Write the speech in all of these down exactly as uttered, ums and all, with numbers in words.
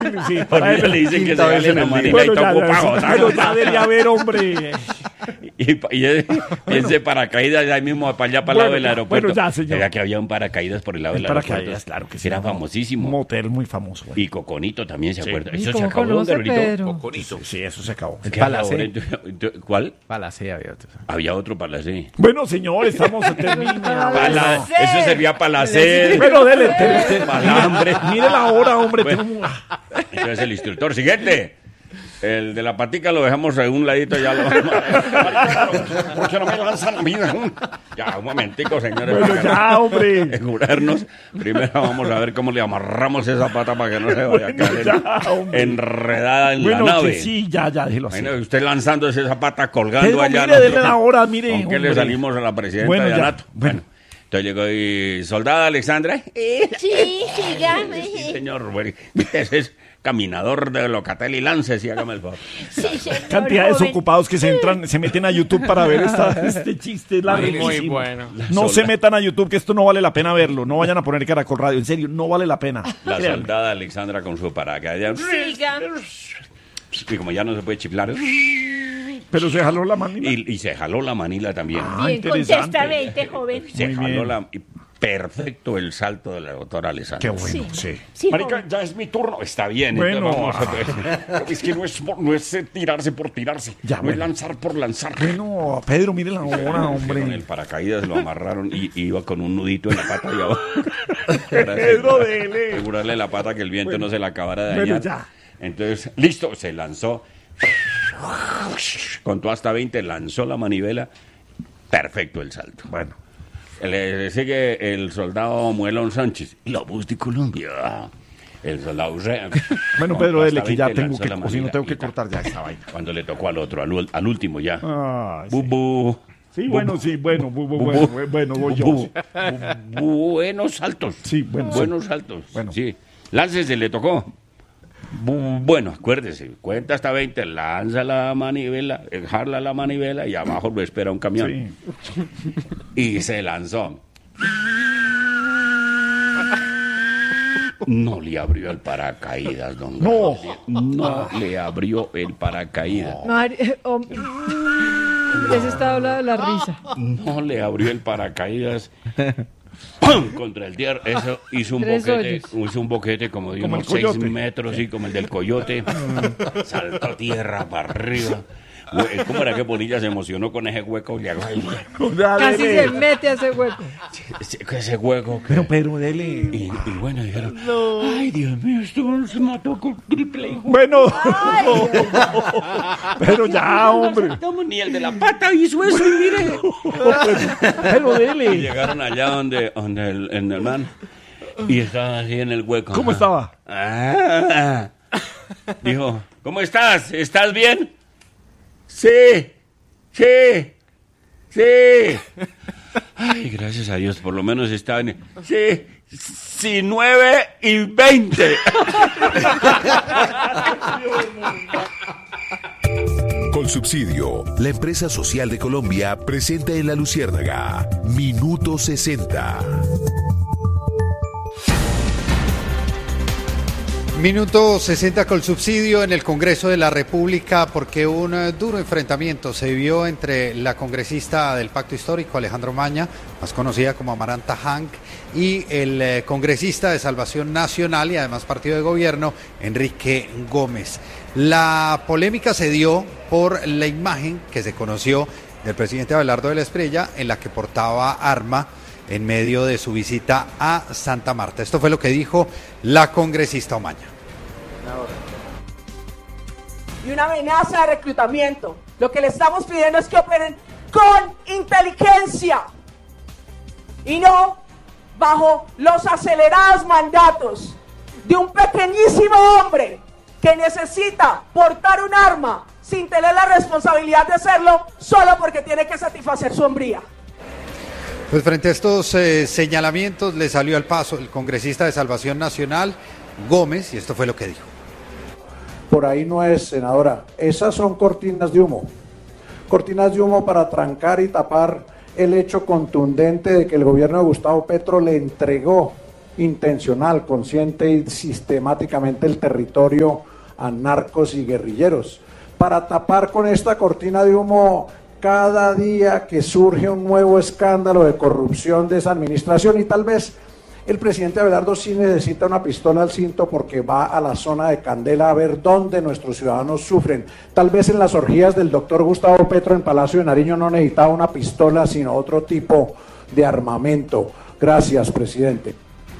Sí, Ahora le dicen que se vale la manila bueno, y tocó pago. Pero ya debería haber, hombre. Y, y, ese, bueno. ese paracaídas ahí mismo para allá, para el bueno, lado del aeropuerto. Bueno, ya, señor. Era que había un paracaídas por el lado el del aeropuerto. Claro que sí. Era famosísimo. Un motel muy famoso. Bueno. Y Coconito también, ¿se sí. acuerda? ¿Y eso se acabó, conoce, Pedro? Coconito. Sí, sí, eso se acabó. Palacé. ¿Cuál? Palacé había otro. Había otro Palacé. Bueno, señor, estamos terminando. Pala eso servía Palacé. Pero dele, dele. Palambre. Mire la hora, hombre. Bueno, entonces el instructor siguiente. El de la patica lo dejamos a un ladito, ya lo vamos a... ¿Por qué no me lanzan a mí? Ya, un momentico, señores. Bueno, ya, hombre. Asegurarnos. Primero vamos a ver cómo le amarramos esa pata para que no se vaya bueno, a caer ya, enredada en bueno, la nave. Sí, ya, ya, déjelo así. Bueno, usted lanzando esa pata colgando Pero allá. Mire, déle la hora, mire. ¿Con qué le salimos a la presidenta bueno, de ya, Anato? Bueno. Entonces llegó y... ¿Soldada Alexandra? Sí, sígame. Sí, señor. Ese es caminador de Locatel y Lances, y hágame el favor. Sí, señor. Cantidad de desocupados que se entran, se meten a YouTube para ver esta, este chiste larguísimo. Muy bueno. No se metan a YouTube, que esto no vale la pena verlo. No vayan a poner Caracol Radio. En serio, no vale la pena. La Créanme. Soldada Alexandra con su paracaídas. Siga. Y como ya no se puede chiflar. Pero se jaló la manila. Y, y se jaló la manila también. Ah, bien, contesta veinte, joven. Se Muy jaló bien. la... Perfecto el salto de la doctora Alessandra. Qué bueno, sí. sí. sí Marica, joven. ya es mi turno. Está bien. Bueno. Vamos a... Es que no es, no es tirarse por tirarse. Ya, no bueno. es lanzar por lanzar. Bueno, Pedro, mire la hora, hombre. Con el paracaídas lo amarraron y, y iba con un nudito en la pata y abajo. Pedro, dele. Asegurarle la pata que el viento bueno. no se la acabara de dañar. Bueno, ya. Entonces, listo, se lanzó. Contó hasta veinte, lanzó la manivela. Perfecto el salto. Bueno. Le sigue el soldado Muelón Sánchez. La voz de Colombia. El soldado... Bueno, Pedro, dele, que ya tengo que... O si no tengo que cortar ya esta vaina. Cuando le tocó al otro, al, al último ya. Ah, sí. Bubu. Sí, bueno, sí, bueno, bu, bu, bueno, bueno, voy yo. Bu, bu, buenos saltos. Sí, bueno. Buenos sí. saltos. Bueno. Sí. Láncese, le tocó. Bueno, acuérdese, cuenta hasta veinte, lanza la manivela, jala la manivela y abajo lo espera un camión. Sí. Y se lanzó. No le abrió el paracaídas, don No. Gabriel. No le abrió el paracaídas. Mari oh, ese está hablando de la risa. No le abrió el paracaídas. ¡Pum! Contra el tierra, eso hizo un Tres boquete, hoyos. hizo un boquete como de Como unos el seis coyote. metros, sí, como el del coyote. Saltó tierra para arriba. Hue- ¿Cómo era que Bonilla se emocionó con ese hueco? Le hago, ay, Casi se mete a ese hueco. ese, ese hueco. que- Pero, Pedro, dele. Y, y bueno, dijeron, ay, Dios mío, esto se mató con triple hijo. Bueno. Pero ya, hombre. No, ni el de la pata hizo eso, y mire. Pero Y dele. llegaron allá donde, donde el, en el man, y estaba así en el hueco. ¿Cómo estaba? Ah. Dijo, ¿cómo estás? ¿Estás bien? Sí, sí, sí. Ay, gracias a Dios, por lo menos estaba en... Sí, sí, nueve y veinte. Colsubsidio, la empresa social de Colombia, presenta en La Luciérnaga, Minuto sesenta. Minuto sesenta Colsubsidio en el Congreso de la República, porque un eh, duro enfrentamiento se vio entre la congresista del Pacto Histórico, Alejandro Maña, más conocida como Amaranta Hank, y el eh, congresista de Salvación Nacional y además partido de gobierno, Enrique Gómez. La polémica se dio por la imagen que se conoció del presidente Abelardo de la Espriella, en la que portaba arma en medio de su visita a Santa Marta. Esto fue lo que dijo la congresista Omaña. Y una amenaza de reclutamiento. Lo que le estamos pidiendo es que operen con inteligencia y no bajo los acelerados mandatos de un pequeñísimo hombre que necesita portar un arma sin tener la responsabilidad de hacerlo solo porque tiene que satisfacer su hombría. Pues frente a estos eh, señalamientos le salió al paso el congresista de Salvación Nacional, Gómez, y esto fue lo que dijo. Por ahí no es, senadora. Esas son cortinas de humo. Cortinas de humo para trancar y tapar el hecho contundente de que el gobierno de Gustavo Petro le entregó intencional, consciente y sistemáticamente el territorio a narcos y guerrilleros, para tapar con esta cortina de humo cada día que surge un nuevo escándalo de corrupción de esa administración. Y tal vez el presidente Abelardo sí necesita una pistola al cinto porque va a la zona de Candela a ver dónde nuestros ciudadanos sufren. Tal vez en las orgías del doctor Gustavo Petro en Palacio de Nariño no necesitaba una pistola, sino otro tipo de armamento. Gracias, presidente.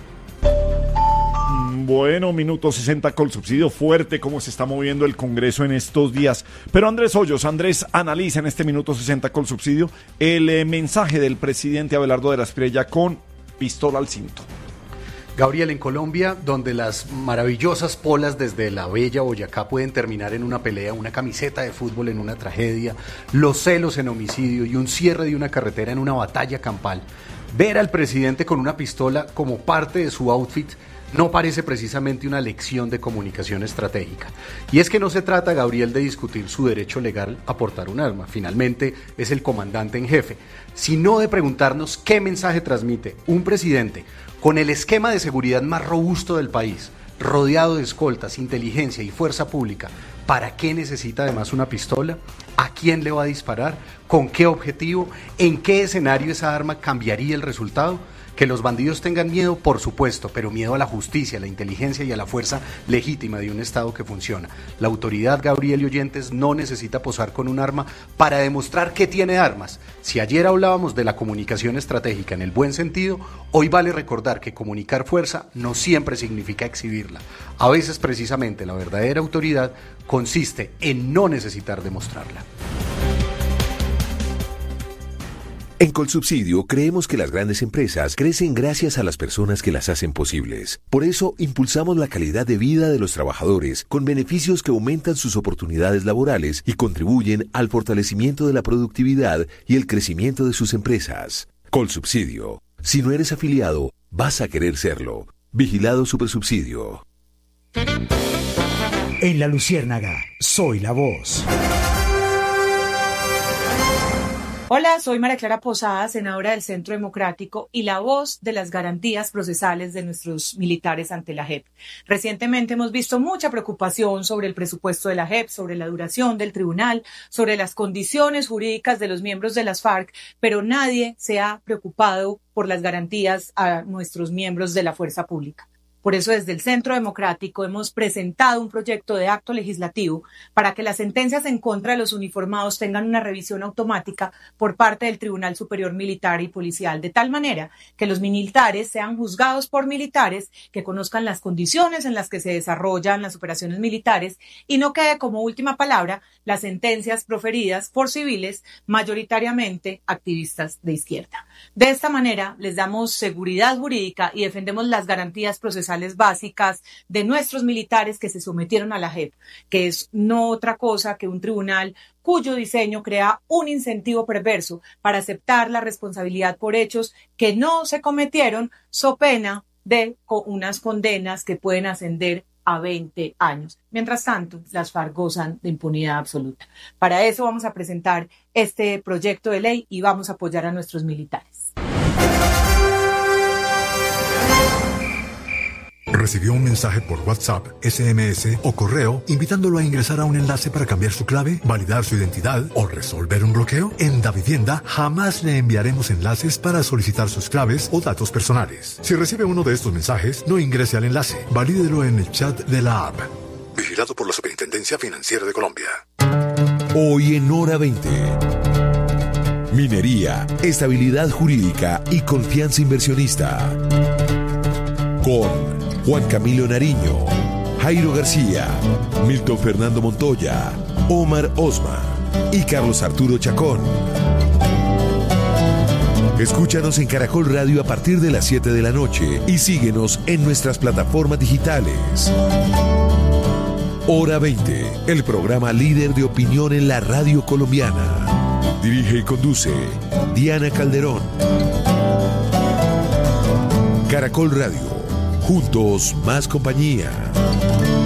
Bueno, minuto sesenta con subsidio fuerte, cómo se está moviendo el Congreso en estos días. Pero Andrés Hoyos, Andrés analiza en este minuto sesenta con subsidio el eh, mensaje del presidente Abelardo de la Espriella con pistola al cinto. Gabriel, en Colombia, donde las maravillosas polas desde la bella Boyacá pueden terminar en una pelea, una camiseta de fútbol en una tragedia, los celos en homicidio y un cierre de una carretera en una batalla campal, ver al presidente con una pistola como parte de su outfit no parece precisamente una lección de comunicación estratégica. Y es que no se trata, Gabriel, de discutir su derecho legal a portar un arma, finalmente es el comandante en jefe, sino de preguntarnos qué mensaje transmite un presidente con el esquema de seguridad más robusto del país, rodeado de escoltas, inteligencia y fuerza pública. ¿Para qué necesita además una pistola? ¿A quién le va a disparar? ¿Con qué objetivo? ¿En qué escenario esa arma cambiaría el resultado? Que los bandidos tengan miedo, por supuesto, pero miedo a la justicia, a la inteligencia y a la fuerza legítima de un Estado que funciona. La autoridad, Gabriel y oyentes, no necesita posar con un arma para demostrar que tiene armas. Si ayer hablábamos de la comunicación estratégica en el buen sentido, hoy vale recordar que comunicar fuerza no siempre significa exhibirla. A veces, precisamente, la verdadera autoridad consiste en no necesitar demostrarla. En Colsubsidio creemos que las grandes empresas crecen gracias a las personas que las hacen posibles. Por eso impulsamos la calidad de vida de los trabajadores con beneficios que aumentan sus oportunidades laborales y contribuyen al fortalecimiento de la productividad y el crecimiento de sus empresas. Colsubsidio. Si no eres afiliado, vas a querer serlo. Vigilado Supersubsidio. En La Luciérnaga, soy la voz. Hola, soy María Clara Posada, senadora del Centro Democrático y la voz de las garantías procesales de nuestros militares ante la J E P. Recientemente hemos visto mucha preocupación sobre el presupuesto de la J E P, sobre la duración del tribunal, sobre las condiciones jurídicas de los miembros de las FARC, pero nadie se ha preocupado por las garantías a nuestros miembros de la fuerza pública. Por eso, desde el Centro Democrático hemos presentado un proyecto de acto legislativo para que las sentencias en contra de los uniformados tengan una revisión automática por parte del Tribunal Superior Militar y Policial, de tal manera que los militares sean juzgados por militares que conozcan las condiciones en las que se desarrollan las operaciones militares y no quede como última palabra las sentencias proferidas por civiles, mayoritariamente activistas de izquierda. De esta manera, les damos seguridad jurídica y defendemos las garantías procesales básicas de nuestros militares que se sometieron a la J E P, que es no otra cosa que un tribunal cuyo diseño crea un incentivo perverso para aceptar la responsabilidad por hechos que no se cometieron, so pena de unas condenas que pueden ascender a veinte años. Mientras tanto, las FARC gozan de impunidad absoluta. Para eso vamos a presentar este proyecto de ley y vamos a apoyar a nuestros militares. ¿Recibió un mensaje por WhatsApp, S M S o correo invitándolo a ingresar a un enlace para cambiar su clave, validar su identidad o resolver un bloqueo? En Davivienda jamás le enviaremos enlaces para solicitar sus claves o datos personales. Si recibe uno de estos mensajes, no ingrese al enlace. Valídelo en el chat de la app. Vigilado por la Superintendencia Financiera de Colombia. Hoy en Hora veinte. Minería, estabilidad jurídica y confianza inversionista. Con Juan Camilo Nariño, Jairo García, Milton Fernando Montoya, Omar Osma y Carlos Arturo Chacón. Escúchanos en Caracol Radio a partir de las siete de la noche y síguenos en nuestras plataformas digitales. Hora veinte, el programa líder de opinión en la radio colombiana. Dirige y conduce Diana Calderón. Caracol Radio. Juntos, más compañía.